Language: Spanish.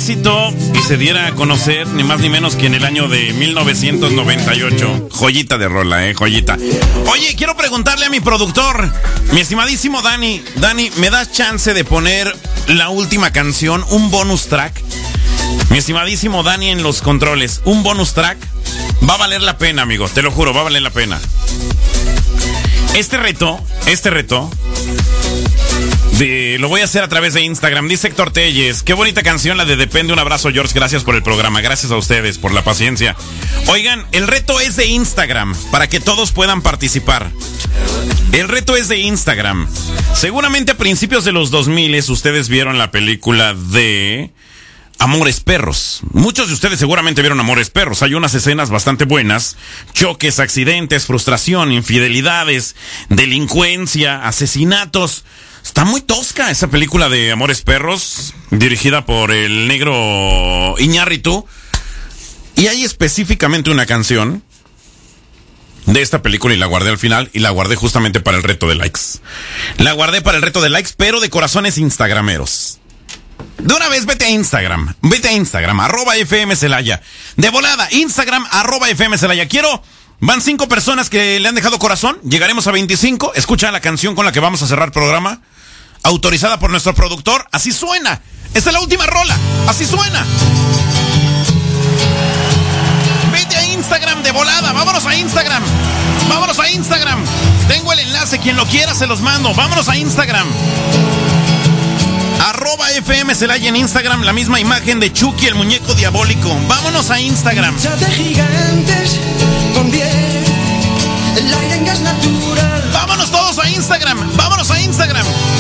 éxito y se diera a conocer ni más ni menos que en el año de 1998. Joyita de rola, joyita. Oye, quiero preguntarle a mi productor, mi estimadísimo Dani. Dani, ¿me das chance de poner la última canción, un bonus track? Mi estimadísimo Dani en los controles, un bonus track. Va a valer la pena, amigo, te lo juro, va a valer la pena. Este reto, lo voy a hacer a través de Instagram. Dice Héctor Telles, qué bonita canción la de Depende. Un abrazo, George, gracias por el programa. Gracias a ustedes por la paciencia. Oigan, el reto es de Instagram, para que todos puedan participar. El reto es de Instagram. Seguramente a principios de los 2000 ustedes vieron la película de Amores Perros. Muchos de ustedes seguramente vieron Amores Perros. Hay unas escenas bastante buenas. Choques, accidentes, frustración, infidelidades, delincuencia, asesinatos. Está muy tosca esa película de Amores Perros, dirigida por el negro Iñárritu. Y hay específicamente una canción de esta película y la guardé al final y la guardé justamente para el reto de likes. La guardé para el reto de likes, pero de corazones instagrameros. De una vez vete a Instagram, @FM Celaya. De volada, Instagram, @FM Celaya. Van 5 personas que le han dejado corazón. Llegaremos a 25. Escucha la canción con la que vamos a cerrar programa. Autorizada por nuestro productor. Así suena. Esta es la última rola. Así suena. Vete a Instagram de volada. Vámonos a Instagram. Tengo el enlace. Quien lo quiera se los mando. Vámonos a Instagram. @FM Celaya en Instagram. La misma imagen de Chucky, el muñeco diabólico. Vámonos a Instagram. De gigantes con piel, el aire en gas natural. Vámonos todos a Instagram.